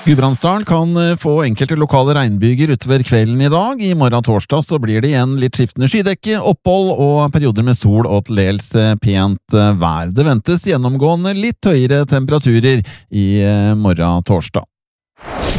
Gudbrandsdalen kan få enkelte lokale regnbyger utover kvelden i dag. I morgen torsdag så blir det igjen litt skiftende skydekke, opphold og perioder med sol og til dels pent vær. Det ventes gjennomgående litt høyere temperaturer i morgen torsdag.